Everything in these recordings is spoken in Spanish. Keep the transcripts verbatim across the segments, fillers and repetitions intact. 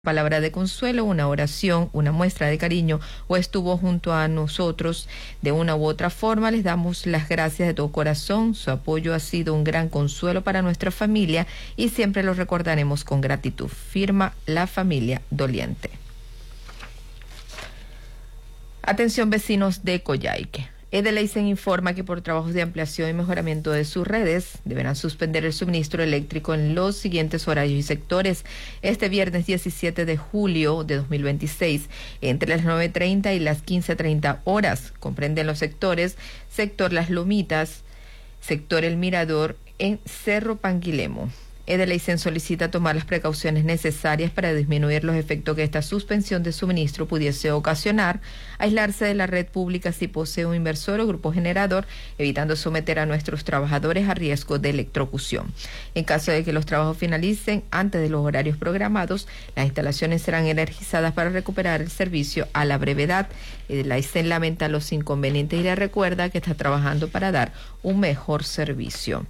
palabra de consuelo, una oración, una muestra de cariño o estuvo junto a nosotros de una u otra forma, les damos las gracias de todo corazón. Su apoyo ha sido un gran consuelo para nuestra familia y siempre lo recordaremos con gratitud. Firma la familia doliente. Atención vecinos de Coyhaique. Edeleisen informa que por trabajos de ampliación y mejoramiento de sus redes deberán suspender el suministro eléctrico en los siguientes horarios y sectores. Este viernes diecisiete de julio de dos mil veintiséis, entre las nueve treinta y las quince treinta horas, comprenden los sectores: sector Las Lomitas, sector El Mirador, en Cerro Panguilemo. Edeleisen solicita tomar las precauciones necesarias para disminuir los efectos que esta suspensión de suministro pudiese ocasionar, aislarse de la red pública si posee un inversor o grupo generador, evitando someter a nuestros trabajadores a riesgo de electrocución. En caso de que los trabajos finalicen antes de los horarios programados, las instalaciones serán energizadas para recuperar el servicio a la brevedad. Edeleisen lamenta los inconvenientes y le recuerda que está trabajando para dar un mejor servicio.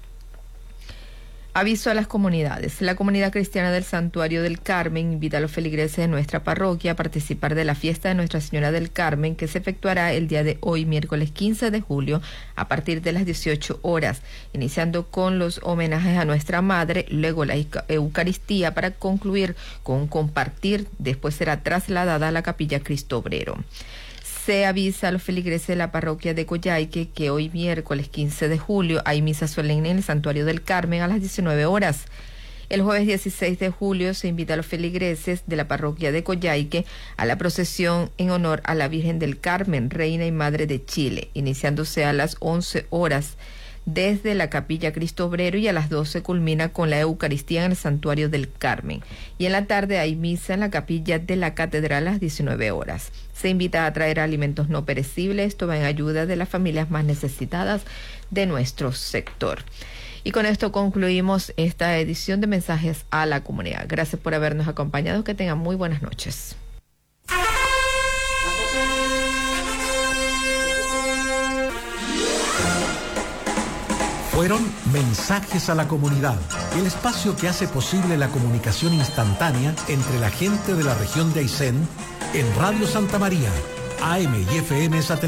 Aviso a las comunidades. La comunidad cristiana del Santuario del Carmen invita a los feligreses de nuestra parroquia a participar de la fiesta de Nuestra Señora del Carmen, que se efectuará el día de hoy, miércoles quince de julio, a partir de las dieciocho horas, iniciando con los homenajes a Nuestra Madre, luego la Eucaristía, para concluir con un compartir. Después será trasladada a la Capilla Cristo Obrero. Se avisa a los feligreses de la parroquia de Coyhaique que hoy miércoles quince de julio hay misa solemne en el Santuario del Carmen a las diecinueve horas. El jueves dieciséis de julio se invita a los feligreses de la parroquia de Coyhaique a la procesión en honor a la Virgen del Carmen, Reina y Madre de Chile, iniciándose a las once horas desde la Capilla Cristo Obrero, y a las doce culmina con la Eucaristía en el Santuario del Carmen. Y en la tarde hay misa en la Capilla de la Catedral a las diecinueve horas. Se invita a traer alimentos no perecibles, esto va en ayuda de las familias más necesitadas de nuestro sector. Y con esto concluimos esta edición de Mensajes a la Comunidad. Gracias por habernos acompañado, que tengan muy buenas noches. Fueron Mensajes a la Comunidad, el espacio que hace posible la comunicación instantánea entre la gente de la región de Aysén en Radio Santa María, A M y F M Satélite.